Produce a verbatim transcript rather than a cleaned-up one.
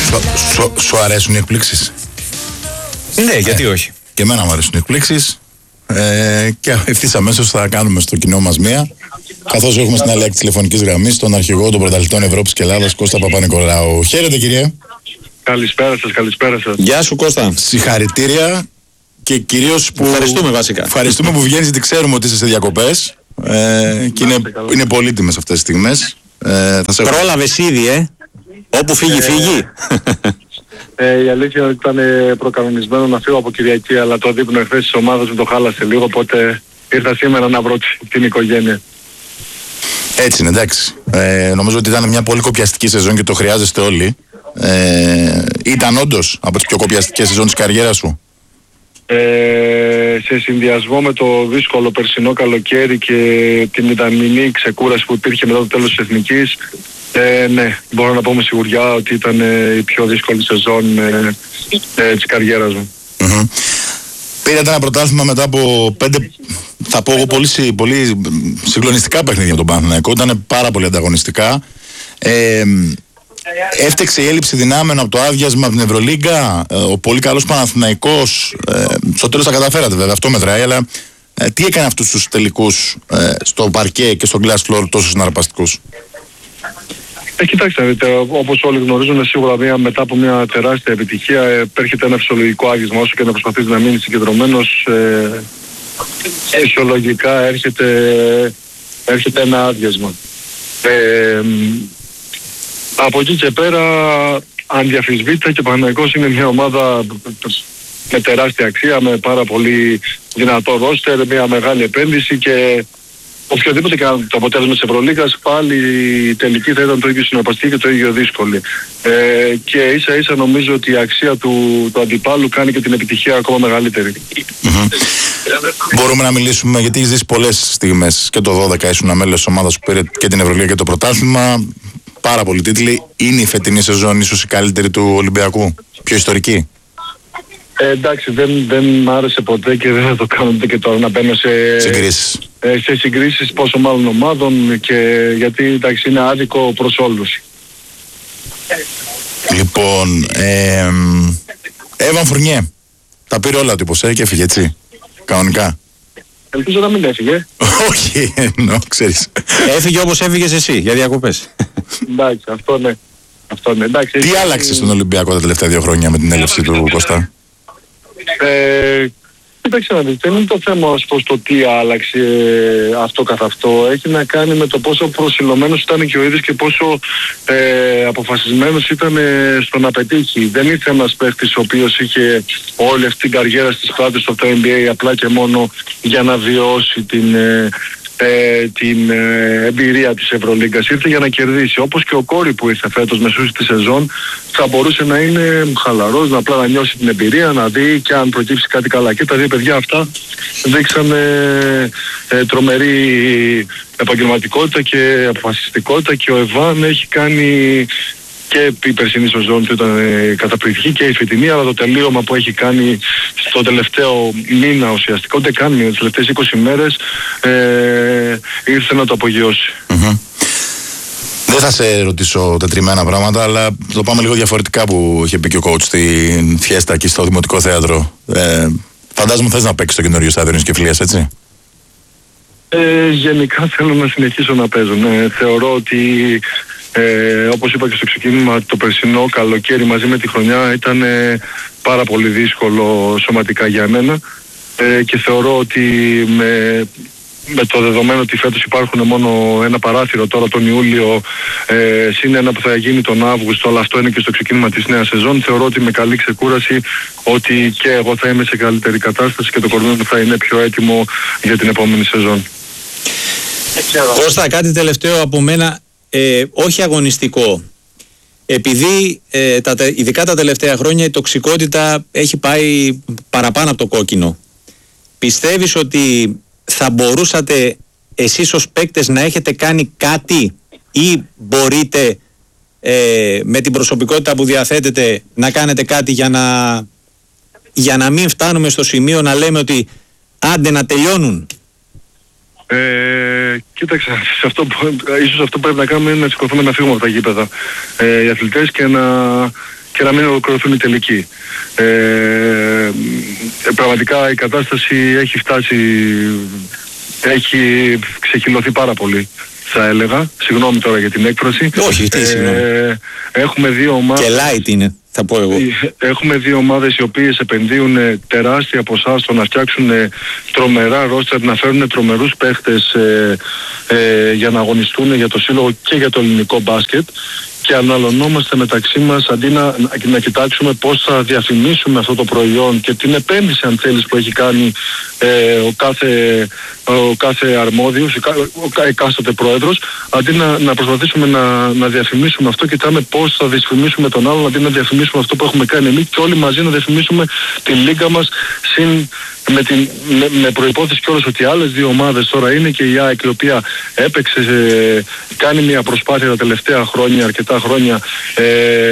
Σου, σου αρέσουν οι εκπλήξεις? Ναι, γιατί ε, όχι. Και εμένα μου αρέσουν οι εκπλήξεις. Ε, και ευθύς αμέσως θα κάνουμε στο κοινό μας μία. Καθώς έχουμε στην άλλη άκρη τηλεφωνικής γραμμής τον αρχηγό των πρωταθλητών Ευρώπης και Ελλάδας, Κώστα Παπα-Νικολάου. Χαίρετε, κύριε. Καλησπέρα σας, καλησπέρα σας. Γεια σου, Κώστα. Συγχαρητήρια και κυρίως που. Ευχαριστούμε βασικά. Ευχαριστούμε που βγαίνεις, γιατί ξέρουμε ότι είσαι σε διακοπές. Ε, και είναι, είναι πολύτιμες αυτές τις στιγμές. Ε, θα σε... Πρόλαβες ήδη, ε. Όπου φύγει, ε, φύγει. Ε, η αλήθεια είναι ότι ήταν προκανονισμένο να φύγω από Κυριακή, αλλά το δείπνο εχθές της ομάδας μου το χάλασε λίγο, οπότε ήρθα σήμερα να βρω την οικογένεια. Έτσι είναι, εντάξει. Ε, νομίζω ότι ήταν μια πολύ κοπιαστική σεζόν και το χρειάζεστε όλοι. Ε, ήταν όντως από τις πιο κοπιαστικές σεζόν της καριέρας σου? Ε, σε συνδυασμό με το δύσκολο περσινό καλοκαίρι και την μηδαμινή ξεκούραση που υπήρχε μετά το τέλος της Εθνικής, ε, ναι, μπορώ να πω με σιγουριά ότι ήταν ε, η πιο δύσκολη σεζόν ε, ε, της καριέρας μου. Mm-hmm. Πήρατε ένα πρωτάθλημα μετά από πέντε, θα πω εγώ, πολύ, πολύ συγκλονιστικά παιχνίδια με τον Παναθηναϊκό. Ήταν πάρα πολύ ανταγωνιστικά. Ε, Έφτεξε η έλλειψη δυνάμεων από το άδειασμα από την Ευρωλίγκα? Ο πολύ καλός Παναθηναϊκός, ε, στο τέλος τα καταφέρατε βέβαια, αυτό μετράει, αλλά ε, τι έκανε αυτούς τους τελικούς ε, στο παρκέ και στο glass floor τόσο συναρπαστικούς? Ε, κοιτάξτε, δείτε, όπως όλοι γνωρίζουν, σίγουρα μια, μετά από μια τεράστια επιτυχία ε, έρχεται ένα φυσιολογικό άδειασμα, όσο και να προσπαθείς να μείνεις συγκεντρωμένος, ε, φυσιολογικά έρχεται, έρχεται ένα άδειασμα. Ε, Από εκεί και πέρα, ανδιαφυσβήτητα, και ο Παναθηναϊκός είναι μια ομάδα με τεράστια αξία, με πάρα πολύ δυνατό ρόστερ, μια μεγάλη επένδυση, και οποιοδήποτε και το αποτέλεσμα της Ευρωλίγκας, πάλι η τελική θα ήταν το ίδιο συναρπαστική και το ίδιο δύσκολη. Ε, και ίσα ίσα νομίζω ότι η αξία του, του αντιπάλου κάνει και την επιτυχία ακόμα μεγαλύτερη. Mm-hmm. Μπορούμε να μιλήσουμε, γιατί έχεις ζήσει πολλές στιγμές, και το δώδεκα ήσουν μέλος της ομάδας που πήρε και την Ευρωλίγκα και το πρωτάθλημα. Πάρα πολλοί τίτλοι. Είναι η φετινή σεζόν ίσως η καλύτερη του Ολυμπιακού, πιο ιστορική? Ε, εντάξει, δεν, δεν μ' άρεσε ποτέ και δεν θα το κάνω και τώρα να μπαίνω σε συγκρίσεις, ε, σε συγκρίσεις πόσο μάλλον ομάδων, και γιατί εντάξει είναι άδικο προς όλους. Λοιπόν, ε, Εύαν Φουρνιέ, τα πήρε όλα τύπος, ε, και έφυγε, έτσι, κανονικά? Ελπίζω να μην έφυγε. Όχι, εννοώ, ξέρεις. Έφυγε όπως έφυγες εσύ, για διακοπές. Εντάξει, αυτό ναι. Αυτό ναι. Εντάξει, τι άλλαξε στον Ολυμπιακό τα τελευταία δύο χρόνια με την έλευση του Κώστα? Ε, Κοίταξε να δεις, δεν είναι το θέμα ως προς το τι άλλαξε ε, αυτό καθ' αυτό. Έχει να κάνει με το πόσο προσιλωμένος ήταν και ο ίδιος και πόσο ε, αποφασισμένος ήταν ε, στο να πετύχει. Δεν ήρθε ένας παίχτης ο οποίος είχε όλη αυτή την καριέρα στις πλάτες στο εν μπι έι απλά και μόνο για να βιώσει την... Ε, Ε, την ε, εμπειρία της Ευρωλίγκας. Ήρθε για να κερδίσει, όπως και ο Κόρη που ήρθε φέτος μεσούς τη σεζόν, θα μπορούσε να είναι χαλαρός, να απλά να νιώσει την εμπειρία, να δει και αν προκύψει κάτι καλά. Και τα δύο παιδιά αυτά δείξανε ε, τρομερή επαγγελματικότητα και αποφασιστικότητα, και ο Εβάν έχει κάνει, και η περσινή σεζόν του ήταν ε, καταπληκτική, και η φετινή, αλλά το τελείωμα που έχει κάνει στο τελευταίο μήνα ουσιαστικά, ούτε καν μήνα, τις τελευταίες είκοσι μέρες, ε, ήρθε να το απογειώσει. Mm-hmm. Δεν θα σε ρωτήσω τετριμμένα πράγματα, αλλά το πάμε λίγο διαφορετικά που είχε πει και ο coach στην φιέστα εκεί στο Δημοτικό Θέατρο. Ε, φαντάζομαι θες να παίξεις στο καινούριο στάδιο Νέας Κεφλίας, έτσι? Ε, γενικά θέλω να συνεχίσω να παίζω. Ναι. Θεωρώ ότι Ε, όπως είπα και στο ξεκίνημα, το περσινό καλοκαίρι μαζί με τη χρονιά ήταν ε, πάρα πολύ δύσκολο σωματικά για μένα, ε, και θεωρώ ότι με, με το δεδομένο ότι φέτος υπάρχουν μόνο ένα παράθυρο τώρα τον Ιούλιο, ε, συν ένα που θα γίνει τον Αύγουστο, αλλά αυτό είναι και στο ξεκίνημα της νέας σεζόν, θεωρώ ότι με καλή ξεκούραση ότι και εγώ θα είμαι σε καλύτερη κατάσταση και το κορμί μου θα είναι πιο έτοιμο για την επόμενη σεζόν. Κώστα, κάτι τελευταίο από μένα. Ε, όχι αγωνιστικό. Επειδή ε, τα, ειδικά τα τελευταία χρόνια η τοξικότητα έχει πάει παραπάνω από το κόκκινο, πιστεύεις ότι θα μπορούσατε εσείς ως παίκτες να έχετε κάνει κάτι, ή μπορείτε ε, με την προσωπικότητα που διαθέτετε να κάνετε κάτι για να, για να μην φτάνουμε στο σημείο να λέμε ότι άντε να τελειώνουν? Ε, κοίταξε, σε αυτό, ίσως αυτό που πρέπει να κάνουμε είναι να σηκωθούμε να φύγουμε από τα γήπεδα, ε, οι αθλητές, και να, και και να μην ολοκληρωθούν οι τελικοί. Ε, ε, πραγματικά η κατάσταση έχει φτάσει, έχει ξεχυλωθεί πάρα πολύ, θα έλεγα. Συγγνώμη τώρα για την έκφραση. Όχι, τι συγγνώμη. Ε, έχουμε δύο ομάδες. Και light είναι, θα πω εγώ. Έχουμε δύο ομάδες οι οποίες επενδύουν τεράστια ποσά στο να φτιάξουν τρομερά ρόστερ, να φέρουν τρομερούς παίχτες ε, ε, για να αγωνιστούν για το σύλλογο και για το ελληνικό μπάσκετ. Και αναλωνόμαστε μεταξύ μας αντί να, να κοιτάξουμε πώς θα διαφημίσουμε αυτό το προϊόν και την επένδυση, αν θέλεις, που έχει κάνει ε, ο, κάθε, ο κάθε αρμόδιος, ο, ο εκάστοτε πρόεδρος. Αντί να, να προσπαθήσουμε να, να διαφημίσουμε αυτό, κοιτάμε πώς θα διαφημίσουμε τον άλλον, αντί να διαφημίσουμε αυτό που έχουμε κάνει εμείς και όλοι μαζί να διαφημίσουμε τη λίγα μας, συν με, την, με, με προϋπόθεση κιόλας ότι άλλες δύο ομάδες τώρα είναι και η ΑΕΚ, η οποία έπαιξε, ε, κάνει μια προσπάθεια τα τελευταία χρόνια, αρκετά χρόνια, ε,